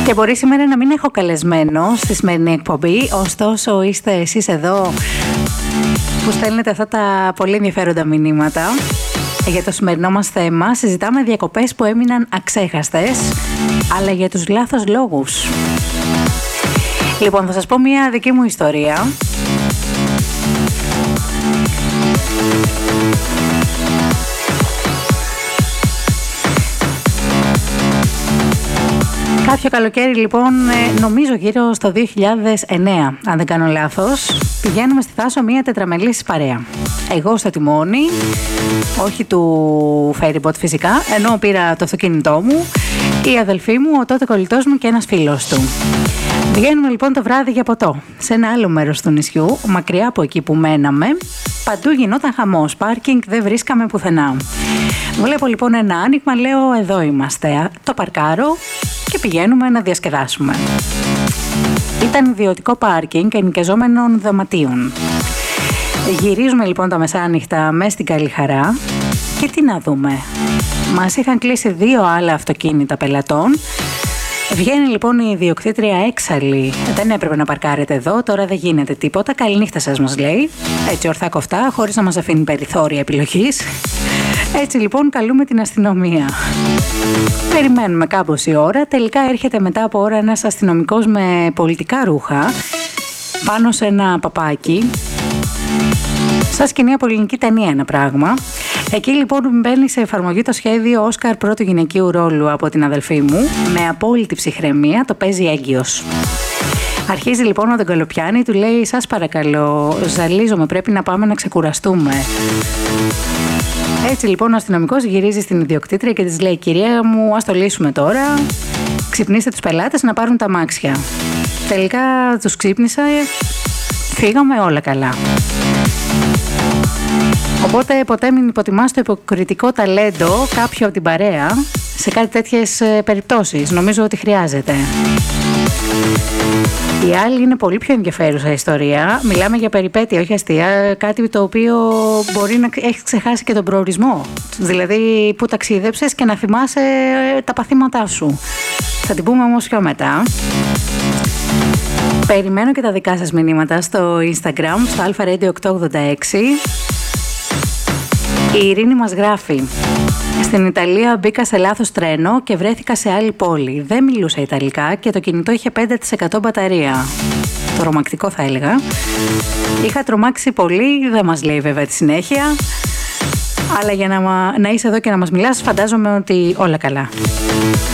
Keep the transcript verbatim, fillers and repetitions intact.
Και μπορεί σήμερα να μην έχω καλεσμένο στη σημερινή εκπομπή, ωστόσο είστε εσείς εδώ που στέλνετε αυτά τα πολύ ενδιαφέροντα μηνύματα. Για το σημερινό μας θέμα συζητάμε διακοπές που έμειναν αξέχαστες, αλλά για τους λάθος λόγους. Λοιπόν, θα σας πω μια δική μου ιστορία. Κάποιο καλοκαίρι λοιπόν, νομίζω γύρω στο δύο χιλιάδες εννέα, αν δεν κάνω λάθος, πηγαίνουμε στη Θάσο μια τετραμελής παρέα. Εγώ στο τιμόνι, όχι του ferryboat φυσικά, ενώ πήρα το αυτοκίνητό μου, η αδελφή μου, ο τότε κολλητός μου και ένας φίλος του. Βγαίνουμε λοιπόν το βράδυ για ποτό, σε ένα άλλο μέρος του νησιού, μακριά από εκεί που μέναμε. Παντού γινόταν χαμός, πάρκινγκ δεν βρίσκαμε πουθενά. Βλέπω λοιπόν ένα άνοιγμα, λέω εδώ είμαστε, το παρκάρω και πηγαίνουμε να διασκεδάσουμε. Ήταν ιδιωτικό πάρκινγκ ενοικιαζόμενων δωματίων. Γυρίζουμε λοιπόν τα μεσάνυχτα μέσα στην καλή χαρά και τι να δούμε. Μας είχαν κλείσει δύο άλλα αυτοκίνητα πελατών. Βγαίνει λοιπόν η ιδιοκτήτρια έξαλλη. Δεν έπρεπε να παρκάρετε εδώ, τώρα δεν γίνεται τίποτα. Καληνύχτα σας, μας λέει. Έτσι ορθά κοφτά, χωρίς να μας αφήνει περιθώρια επιλογής. Έτσι λοιπόν καλούμε την αστυνομία. Περιμένουμε κάμποση ώρα. Τελικά έρχεται μετά από ώρα ένας αστυνομικός με πολιτικά ρούχα πάνω σε ένα παπάκι. Σαν σκηνή από ελληνική ταινία ένα πράγμα. Εκεί λοιπόν μπαίνει σε εφαρμογή το σχέδιο Όσκαρ πρώτου γυναικείου ρόλου από την αδελφή μου. Με απόλυτη ψυχραιμία το παίζει έγκυος. Αρχίζει λοιπόν να τον καλοπιάνει, του λέει σας παρακαλώ, ζαλίζομαι, πρέπει να πάμε να ξεκουραστούμε. Έτσι λοιπόν ο αστυνομικός γυρίζει στην ιδιοκτήτρια και της λέει κυρία μου, ας το λύσουμε τώρα, ξυπνήστε τους πελάτες να πάρουν τα αμάξια. Τελικά τους ξύπνησα, φύγαμε όλα καλά. Οπότε ποτέ μην υποτιμάς το υποκριτικό ταλέντο κάποιου από την παρέα σε κάτι τέτοιες περιπτώσεις. Νομίζω ότι χρειάζεται. Η άλλη είναι πολύ πιο ενδιαφέρουσα ιστορία. Μιλάμε για περιπέτεια, όχι αστεία. Κάτι το οποίο μπορεί να έχει ξεχάσει και τον προορισμό. Δηλαδή που ταξίδεψες και να θυμάσαι τα παθήματά σου. Θα την πούμε όμως πιο μετά. Περιμένω και τα δικά σας μηνύματα στο Instagram, στο αλφα ρέιντιο οκτακόσια ογδόντα έξι. Η Ειρήνη μας γράφει: στην Ιταλία μπήκα σε λάθος τρένο και βρέθηκα σε άλλη πόλη. Δεν μιλούσα Ιταλικά και το κινητό είχε πέντε τοις εκατό μπαταρία. Το ρομακτικό θα έλεγα. Είχα τρομάξει πολύ, δεν μας λέει βέβαια τη συνέχεια. Αλλά για να, να είσαι εδώ και να μας μιλάς, φαντάζομαι ότι όλα καλά.